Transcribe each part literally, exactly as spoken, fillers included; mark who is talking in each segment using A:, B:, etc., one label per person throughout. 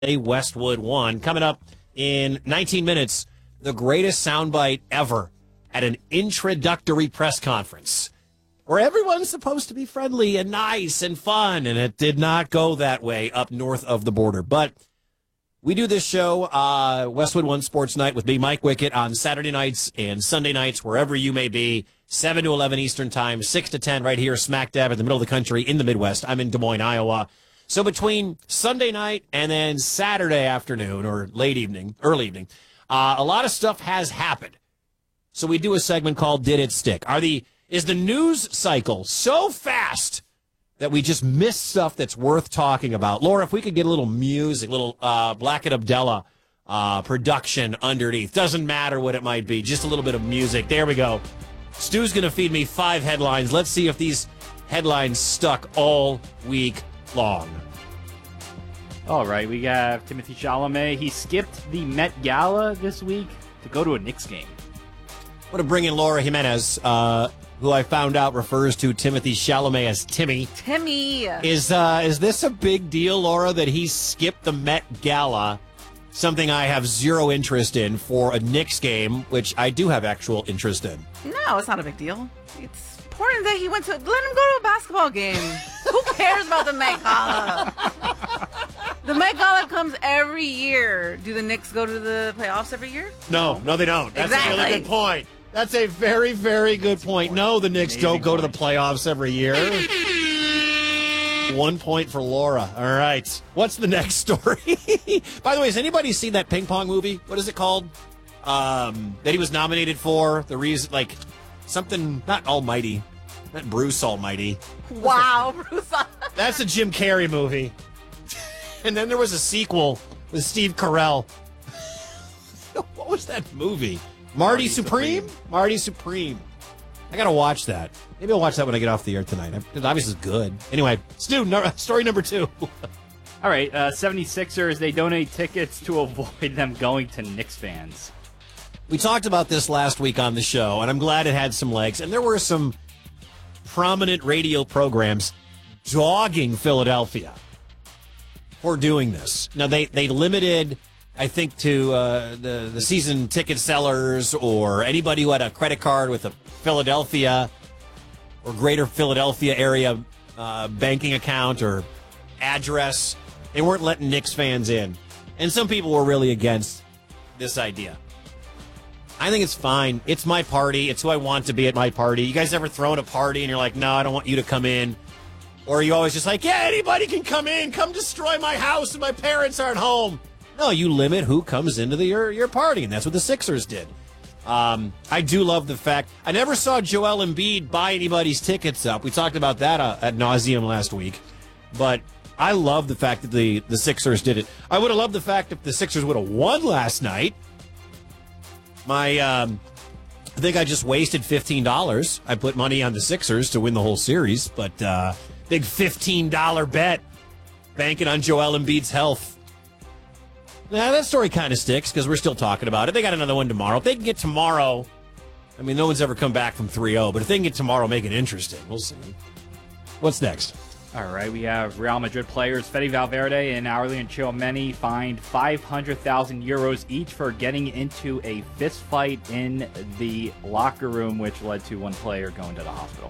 A: Westwood won. Coming up in nineteen minutes, the greatest soundbite ever at an introductory press conference where everyone's supposed to be friendly and nice and fun, and it did not go that way up north of the border. But we do this show, uh, Westwood One Sports Night, with me, Mike Wickett, on Saturday nights and Sunday nights, wherever you may be, seven to eleven Eastern Time, six to ten right here, smack dab in the middle of the country in the Midwest. I'm in Des Moines, Iowa. So between Sunday night and then Saturday afternoon or late evening, early evening, uh, a lot of stuff has happened. So we do a segment called Did It Stick? Are the Is the news cycle so fast that we just miss stuff that's worth talking about? Laura, if we could get a little music, a little uh, Black and Abdullah uh, production underneath. Doesn't matter what it might be, just a little bit of music. There we go. Stu's going to feed me five headlines. Let's see if these headlines stuck all week long.
B: All right, we got Timothée Chalamet. He skipped the Met Gala this week to go to a Knicks game.
A: I want to bring in Laura Jimenez, uh, who I found out refers to Timothée Chalamet as Timmy.
C: Timmy.
A: Is uh, is this a big deal, Laura, that he skipped the Met Gala, something I have zero interest in, for a Knicks game, which I do have actual interest in?
C: No, it's not a big deal. It's important that he went to... Let him go to a basketball game. Who cares about the Met Gala? The Met Gala comes every year. Do the Knicks go to the playoffs every year?
A: No, no, they don't. That's
C: exactly.
A: a really good point. That's a very, very good point. No, the Knicks
B: Amazing
A: don't go to the
B: point.
A: playoffs every year. One point for Laura. All right. What's the next story? By the way, has anybody seen that ping pong movie? What is it called? Um, that he was nominated for? The reason, like, something, not Almighty. Not Bruce Almighty.
C: Wow, Bruce.
A: That's a Jim Carrey movie. And then there was a sequel with Steve Carell. What was that movie? Marty, Marty Supreme? Supreme? Marty Supreme. I got to watch that. Maybe I'll watch that when I get off the air tonight. It obviously is good. Anyway, Stu, no, story number two.
B: All right, uh, seventy-sixers, they donate tickets to avoid them going to Knicks fans.
A: We talked about this last week on the show, and I'm glad it had some legs. And there were some prominent radio programs dogging Philadelphia for doing this. Now, they, they limited, I think, to uh, the, the season ticket sellers or anybody who had a credit card with a Philadelphia or greater Philadelphia area uh, banking account or address. They weren't letting Knicks fans in. And some people were really against this idea. I think it's fine. It's my party. It's who I want to be at my party. You guys ever thrown a party and you're like, no, I don't want you to come in? Or are you always just like, yeah, anybody can come in. Come destroy my house and my parents aren't home. No, you limit who comes into the, your, your party, and that's what the Sixers did. Um, I do love the fact, I never saw Joel Embiid buy anybody's tickets up. We talked about that uh, ad nauseum last week. But I love the fact that the, the Sixers did it. I would have loved the fact if the Sixers would have won last night. My, um, I think I just wasted fifteen dollars. I put money on the Sixers to win the whole series, but uh, big fifteen dollars bet banking on Joel Embiid's health. Now, that story kind of sticks because we're still talking about it. They got another one tomorrow. If they can get tomorrow, I mean, no one's ever come back from three oh, but if they can get tomorrow, make it interesting. We'll see. What's next?
B: All right, we have Real Madrid players Fede Valverde and Aurelien Tchouameni fined five hundred thousand euros each for getting into a fist fight in the locker room, which led to one player going to the hospital.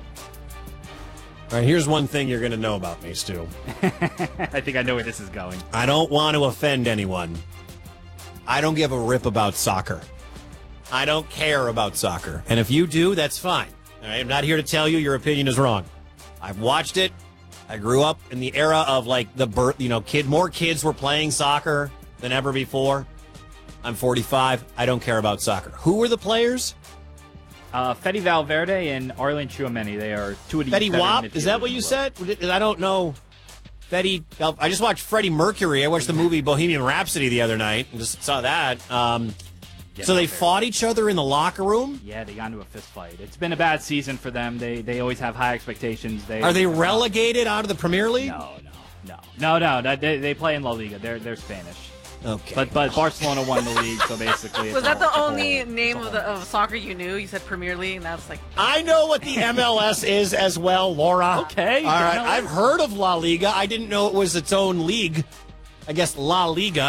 A: All right, here's one thing you're going to know about me, Stu.
B: I think I know where this is going.
A: I don't want to offend anyone. I don't give a rip about soccer. I don't care about soccer. And if you do, that's fine. All right, I'm not here to tell you your opinion is wrong. I've watched it. I grew up in the era of, like, the birth, you know, kid. More kids were playing soccer than ever before. I'm forty-five. I don't care about soccer. Who were the players?
B: Uh, Fede Valverde and Aurelien Tchouameni. They are two of the
A: Fede Wap? Is that what you said? I don't know. Fede. I just watched Freddie Mercury. I watched the movie Bohemian Rhapsody the other night and just saw that. Um,
B: Yeah,
A: so they
B: fair.
A: fought each other in the locker room?
B: Yeah, they got into a fist fight. It's been a bad season for them. They they always have high expectations. They
A: Are they relegated out of the Premier League?
B: No, no, no, no, no. no they, they play in La Liga. They're they're Spanish.
A: Okay.
B: But but Barcelona won the league, so basically. It's
C: Was that
B: a
C: the
B: whole-
C: only
B: it's a whole-
C: name
B: it's a
C: of, the,
B: whole-
C: of soccer you knew? You said Premier League, and that's like...
A: I know what the M L S is as well, Laura.
B: Okay,
A: All right.
B: M L S.
A: I've heard of La Liga. I didn't know it was its own league. I guess La Liga